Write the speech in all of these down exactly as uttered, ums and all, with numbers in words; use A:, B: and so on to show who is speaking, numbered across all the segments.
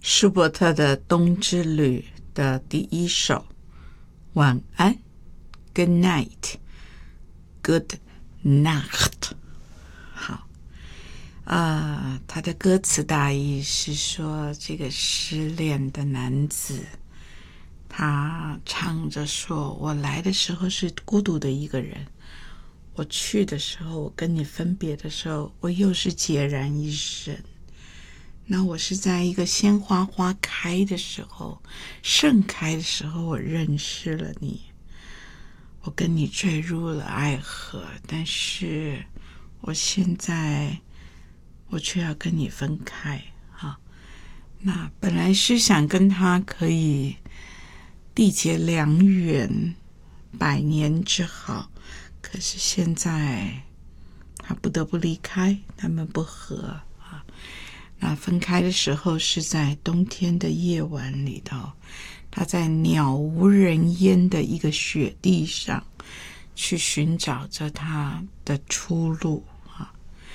A: 舒伯特的《冬之旅》的第一首，晚安 Good night Good Nacht。 好啊、呃，他的歌词大意是说，这个失恋的男子他唱着说，我来的时候是孤独的一个人，我去的时候，我跟你分别的时候，我又是孑然一身。那我是在一个鲜花花开的时候，盛开的时候，我认识了你，我跟你坠入了爱河，但是我现在我却要跟你分开啊。那本来是想跟他可以缔结良缘，百年之好，可是现在他不得不离开，他们不和。那分开的时候是在冬天的夜晚里头，他在鸟无人烟的一个雪地上去寻找着他的出路啊。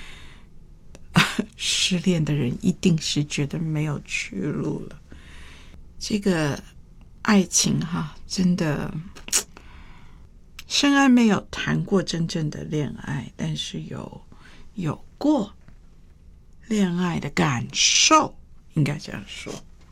A: 失恋的人一定是觉得没有去路了。这个爱情哈，真的，深爱没有谈过真正的恋爱，但是有有过恋爱的感受，应该这样说。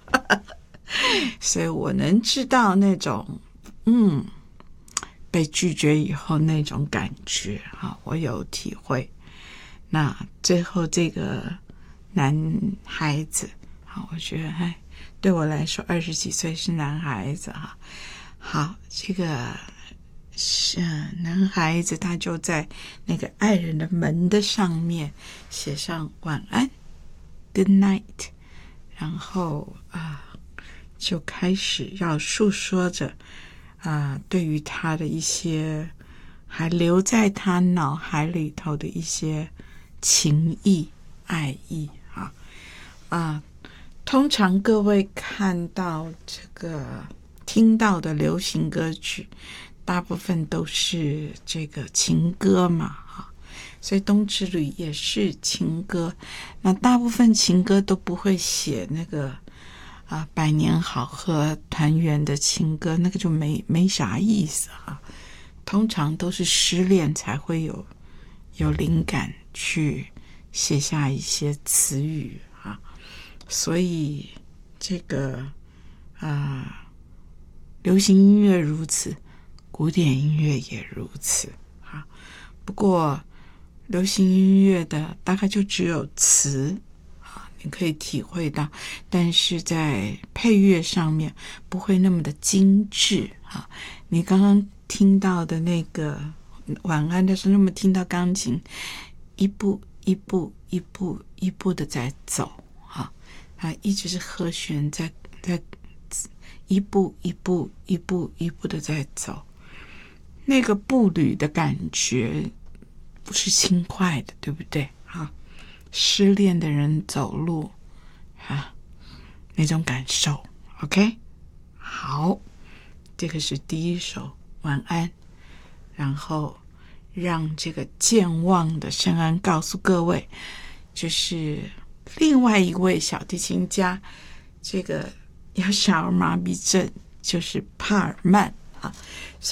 A: 所以我能知道那种嗯被拒绝以后那种感觉啊，我有体会。那最后这个男孩子啊，我觉得哎，对我来说二十几岁是男孩子哈。好，这个是男孩子，他就在那个爱人的门的上面写上晚安 Good night， 然后啊，就开始要诉说着啊，对于他的一些还留在他脑海里头的一些情意爱意啊啊，通常各位看到这个听到的流行歌曲，大部分都是这个情歌嘛，所以《冬之旅》也是情歌。那大部分情歌都不会写那个啊百年好合团圆的情歌，那个就没没啥意思哈。通常都是失恋才会有有灵感去写下一些词语啊。所以这个啊，流行音乐如此，古典音乐也如此啊。不过流行音乐的大概就只有词啊，你可以体会到，但是在配乐上面不会那么的精致啊。你刚刚听到的那个晚安的时候，那么听到钢琴一步一步一步一步的在走啊，它一直是和弦在在一步一步一步一步的在走，那个步履的感觉不是轻快的，对不对啊？失恋的人走路啊，那种感受 OK。 好，这个是第一首晚安，然后让这个健忘的圣安告诉各位，就是另外一位小提琴家，这个有小儿麻痹症，就是帕尔曼啊。